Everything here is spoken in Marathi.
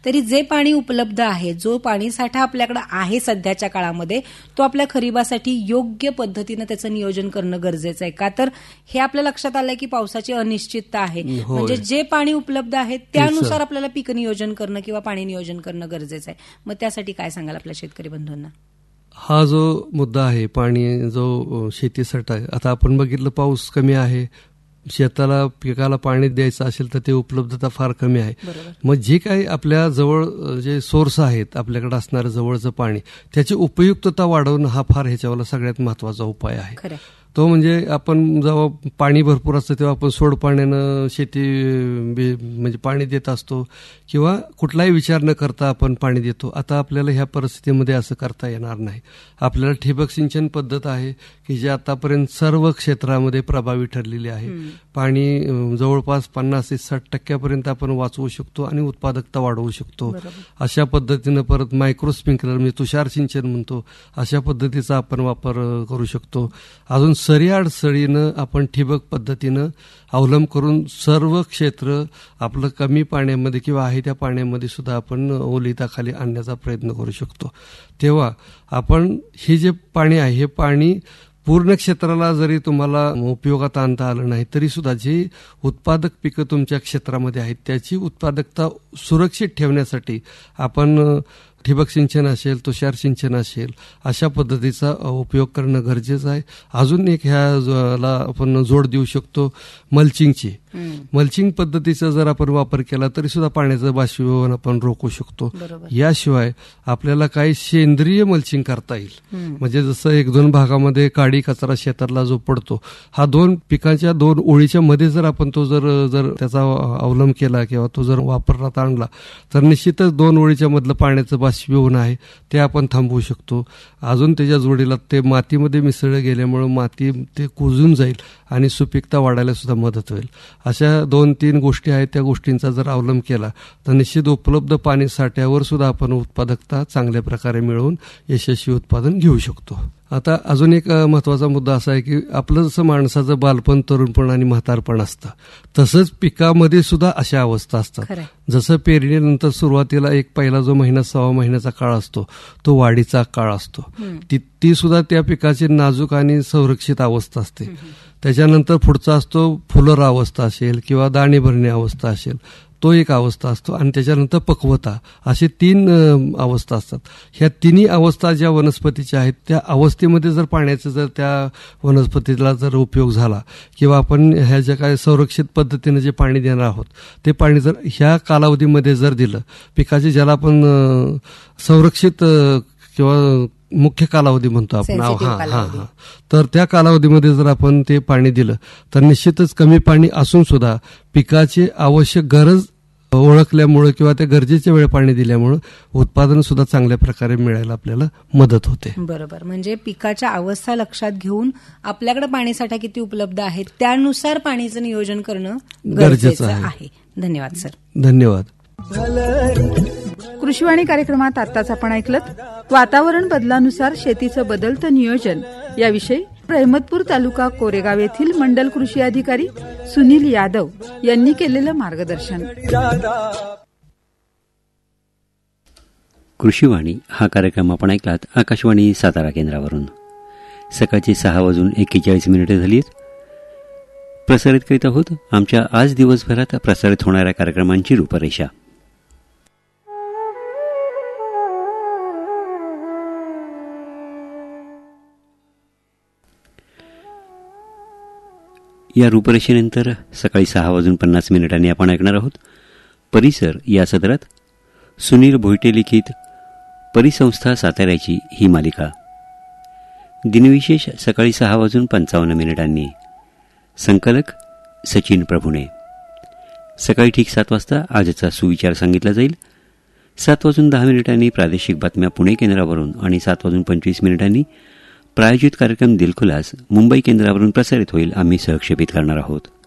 तरी जे पाणी उपलब्ध आहे, जो पाणीसाठा आपल्याकडे आहे सध्याच्या काळामध्ये, तो आपल्या खरीबासाठी योग्य पद्धतीनं त्याचं नियोजन करणं गरजेचं आहे. का तर हे आपल्या लक्षात आलंय की पावसाची अनिश्चितता आहे. म्हणजे जे पाणी उपलब्ध आहे त्यानुसार आपल्याला पीक नियोजन करणं किंवा पाणी नियोजन करणं गरजेचं आहे. मग त्यासाठी काय सांगाल आपल्या शेतकरी बंधूंना? हा जो मुद्दा आहे, पाणी जो शेतीसाठी आहे, आता आपण बघितलं पाऊस कमी आहे, शेताला पिकाला पाणी द्यायचं असेल तर ते उपलब्धता फार कमी आहे. मग जे काही आपल्या जवळ जे सोर्स आहेत, आपल्याकडे असणारं जवळचं पाणी, त्याची उपयुक्तता वाढवणं हा फार ह्याच्यावर सगळ्यात महत्वाचा उपाय आहे. तो म्हणजे आपण जेव्हा पाणी भरपूर असतं तेव्हा आपण सोड पाण्यानं शेती म्हणजे पाणी देत असतो किंवा कुठलाही विचार न करता आपण पाणी देतो. आता आपल्याला ह्या परिस्थितीमध्ये असं करता येणार नाही. आपल्याला ठिबक सिंचन पद्धत आहे की जी आतापर्यंत सर्व क्षेत्रामध्ये प्रभावी ठरलेली आहे. पाणी जवळपास 50 ते 60% आपण वाचवू शकतो आणि उत्पादकता वाढवू शकतो. अशा पद्धतीनं परत मायक्रो स्प्रिंकलर म्हणजे तुषार सिंचन म्हणतो, अशा पद्धतीचा आपण वापर करू शकतो. अजून सरीआडसरीनं आपण ठिबक पद्धतीनं अवलंब करून सर्व क्षेत्र आपलं कमी पाण्यामध्ये किंवा आहे त्या पाण्यामध्ये सुद्धा आपण ओलिताखाली आणण्याचा प्रयत्न करू शकतो. तेव्हा आपण हे जे पाणी आहे, हे पाणी पूर्ण क्षेत्राला जरी तुम्हाला उपयोगात आणता आलं नाही तरी सुद्धा जे उत्पादक पिकं तुमच्या क्षेत्रामध्ये आहेत त्याची उत्पादकता सुरक्षित ठेवण्यासाठी आपण ठिबक सिंचन असेल, तुषार सिंचन असेल, अशा पद्धतीचा उपयोग करणं गरजेचं आहे. अजून एक ह्याला आपण जोड देऊ शकतो मल्चिंगची. मल्चिंग पद्धतीचा जर आपण वापर केला तरी सुद्धा पाण्याचं बाष्पीभवन आपण रोखू शकतो. याशिवाय आपल्याला काही सेंद्रिय मल्चिंग करता येईल. म्हणजे जसं 1-2 भागामध्ये काडी कचरा शेतातला जो पडतो, हा 2 पिकांच्या 2 ओळीच्या मध्ये जर आपण तो जर त्याचा अवलंब केला किंवा तो जर वापरात आणला तर निश्चितच 2 ओळीच्या मधलं पाण्याचं बाष्पीभवन आहे ते आपण थांबवू शकतो. अजून त्याच्या जोडीला ते मातीमध्ये मिसळलं गेल्यामुळे माती ते कुजून जाईल आणि सुपीकता वाढायला सुद्धा मदत होईल. अशा 2-3 गोष्टी आहेत, त्या गोष्टींचा जर अवलंब केला तर निश्चित उपलब्ध पाणी साठ्यावर सुद्धा आपण उत्पादकता चांगल्या प्रकारे मिळवून यशस्वी उत्पादन घेऊ शकतो. आता अजून एक महत्वाचा मुद्दा असा आहे की आपलं जसं माणसाचं बालपण, तरुणपण आणि म्हातारपण असतं तसंच पिकामध्ये सुद्धा अशा अवस्था असतात. जसं पेरणीनंतर सुरुवातीला एक पहिला जो महिना 6 महिन्याचा काळ असतो तो वाढीचा काळ असतो. ती सुद्धा त्या पिकाची नाजूक आणि संरक्षित अवस्था असते. त्याच्यानंतर पुढचा असतो फुलोरा अवस्था असेल किंवा दाणे भरणे अवस्था असेल, तो एक अवस्था असतो. आणि त्याच्यानंतर पक्वता, असे 3 अवस्था असतात. ह्या तिन्ही अवस्था ज्या वनस्पतीच्या आहेत त्या अवस्थेमध्ये जर पाण्याचा जर त्या वनस्पतीला जर उपयोग झाला किंवा आपण ह्या ज्या काय संरक्षित पद्धतीने जे पाणी देणार आहोत ते पाणी जर ह्या कालावधीमध्ये जर दिलं, पिकाचे ज्याला आपण संरक्षित किंवा मुख्य कालावधी म्हणतो आपण, तर त्या कालावधीमध्ये जर आपण ते पाणी दिलं तर निश्चितच कमी पाणी असून सुद्धा पिकाची आवश्यक गरज ओळखल्यामुळे किंवा त्या गरजेच्या वेळ पाणी दिल्यामुळे उत्पादन सुद्धा चांगल्या प्रकारे मिळायला आपल्याला मदत होते. बरोबर. म्हणजे पिकाच्या अवस्था लक्षात घेऊन आपल्याकडे पाणीसाठा किती उपलब्ध आहे त्यानुसार पाणीचं नियोजन करणं गरजेचं आहे. धन्यवाद सर. धन्यवाद. कृषीवाणी कार्यक्रमात आताच आपण ऐकलत वातावरण बदलानुसार शेतीचं बदलतं नियोजन याविषयी अहमदपूर तालुका कोरेगाव येथील मंडल कृषी अधिकारी सुनील यादव यांनी केलेलं मार्गदर्शन. कृषीवाणी हा कार्यक्रम आपण ऐकलात आकाशवाणी सातारा केंद्रावरून. सकाळची 6:41 झाली. प्रसारित करीत आहोत आमच्या आज दिवसभरात प्रसारित होणाऱ्या कार्यक्रमांची रूपरेषा. या रूपरेषेनंतर सकाळी 6:50 आपण ऐकणार आहोत परिसर या सदरात सुनील भोईटे लिखित परिसंस्था साताऱ्याची ही मालिका. दिनविशेष सकाळी 6:55 संकलक सचिन प्रभुणे. सकाळी ठीक 7 वाजता आजचा सुविचार सांगितला जाईल. 7:10 प्रादेशिक बातम्या पुणे केंद्रावरून आणि 7:25 प्रायोजित कार्यक्रम दिलखुलास मुंबई केंद्रावरून प्रसारित होईल. आम्ही सहक्षेपित करणार आहोत.